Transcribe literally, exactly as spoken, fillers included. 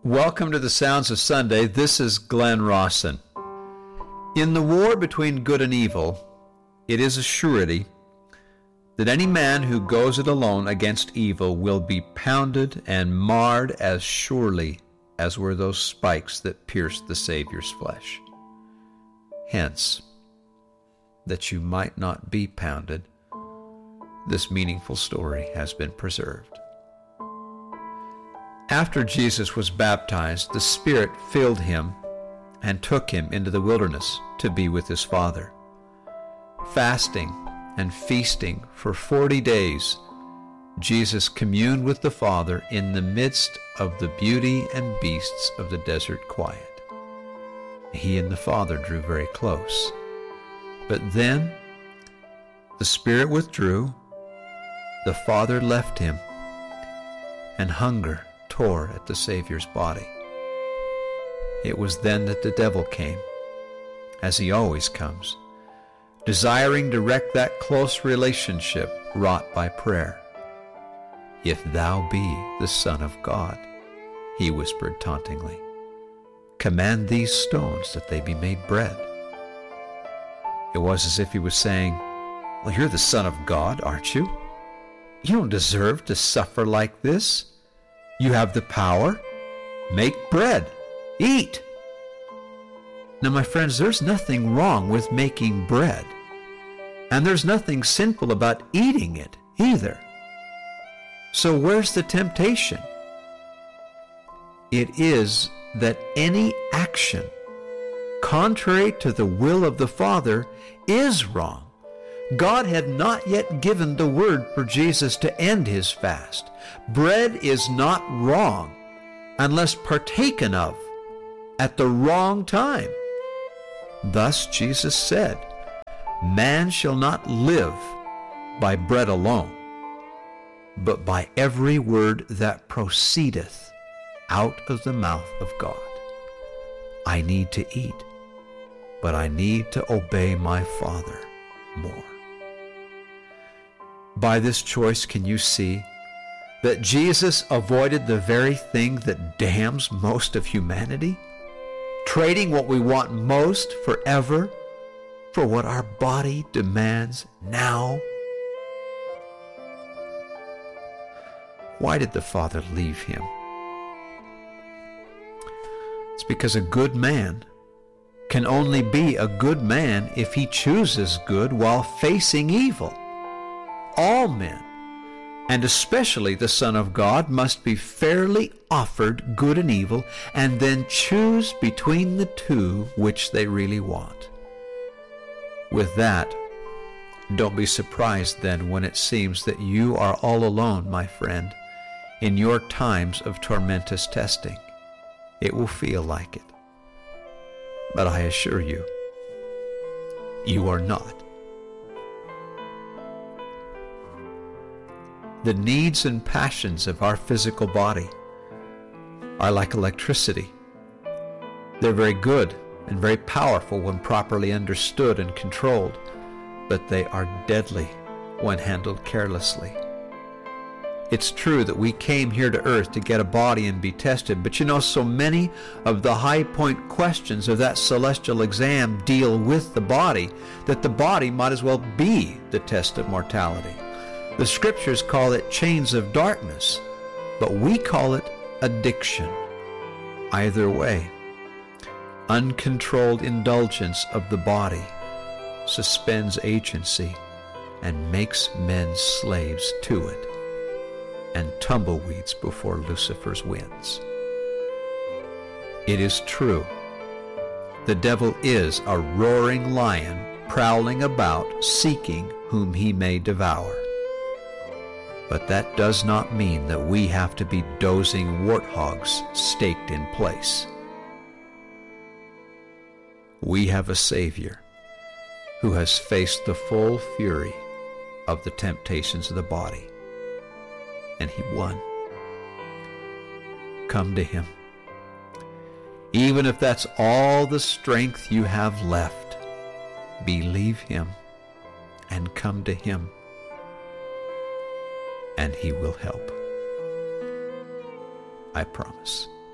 Welcome to the Sounds of Sunday. This is Glenn Rawson. In the war between good and evil, it is a surety that any man who goes it alone against evil will be pounded and marred as surely as were those spikes that pierced the Savior's flesh. Hence, that you might not be pounded, this meaningful story has been preserved. After Jesus was baptized, the Spirit filled him and took him into the wilderness to be with his Father. Fasting and feasting for forty days, Jesus communed with the Father in the midst of the beauty and beasts of the desert quiet. He and the Father drew very close. But then the Spirit withdrew, the Father left him, and hunger tore at the Savior's body. It was then that the devil came, as he always comes, desiring to wreck that close relationship wrought by prayer. "If thou be the Son of God," he whispered tauntingly, "command these stones that they be made bread." It was as if he was saying, "Well, you're the Son of God, aren't you? You don't deserve to suffer like this. You have the power. Make bread. Eat." Now, my friends, there's nothing wrong with making bread, and there's nothing sinful about eating it either. So where's the temptation? It is that any action contrary to the will of the Father is wrong. God had not yet given the word for Jesus to end his fast. Bread is not wrong unless partaken of at the wrong time. Thus Jesus said, "Man shall not live by bread alone, but by every word that proceedeth out of the mouth of God." I need to eat, but I need to obey my Father more. By this choice, can you see that Jesus avoided the very thing that damns most of humanity? Trading what we want most forever for what our body demands now? Why did the Father leave him? It's because a good man can only be a good man if he chooses good while facing evil. All men, and especially the Son of God, must be fairly offered good and evil and then choose between the two which they really want. With that, don't be surprised then when it seems that you are all alone, my friend, in your times of tormentous testing. It will feel like it. But I assure you, you are not. The needs and passions of our physical body are like electricity. They're very good and very powerful when properly understood and controlled, but they are deadly when handled carelessly. It's true that we came here to earth to get a body and be tested, but you know, so many of the high point questions of that celestial exam deal with the body that the body might as well be the test of mortality. The scriptures call it chains of darkness, but we call it addiction. Either way, uncontrolled indulgence of the body suspends agency and makes men slaves to it, and tumbleweeds before Lucifer's winds. It is true, the devil is a roaring lion prowling about, seeking whom he may devour. But that does not mean that we have to be dozing warthogs staked in place. We have a Savior who has faced the full fury of the temptations of the body, and he won. Come to him. Even if that's all the strength you have left, believe him and come to him, and he will help. I promise.